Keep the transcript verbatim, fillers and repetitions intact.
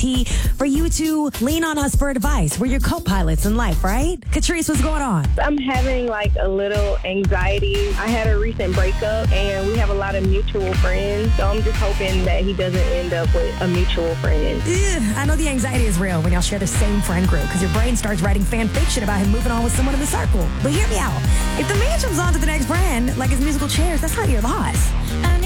T, for you to lean on us for advice. We're your co-pilots in life, right? Catrice, what's going on? I'm having like a little anxiety. I had a recent breakup and we have a lot of mutual friends. So I'm just hoping that he doesn't end up with a mutual friend. Ugh, I know the anxiety is real when y'all share the same friend group because your brain starts writing fan fiction about him moving on with someone in the circle. But hear me out. If the man jumps on to the next friend, like his musical chairs, that's not your loss. I